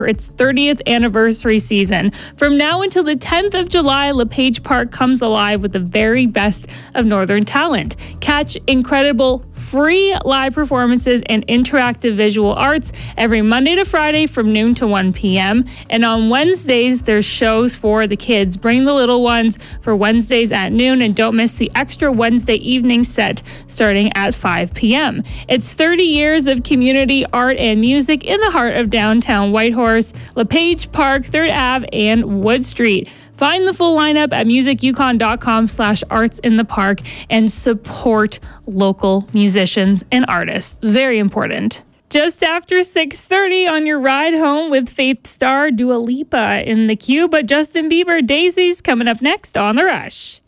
for its 30th anniversary season. From now until the 10th of July, LePage Park comes alive with the very best of Northern talent. Catch incredible free live performances and interactive visual arts every Monday to Friday from noon to 1 p.m. And on Wednesdays, there's shows for the kids. Bring the little ones for Wednesdays at noon, and don't miss the extra Wednesday evening set starting at 5 p.m. It's 30 years of community art and music in the heart of downtown Whitehorse, LePage Park, 3rd Ave, and Wood Street. Find the full lineup at musicyukon.com/artsinthepark and support local musicians and artists. Very important. Just after 6:30 on your ride home with Faith Star, Dua Lipa in the queue, but Justin Bieber, Daisies coming up next on The Rush.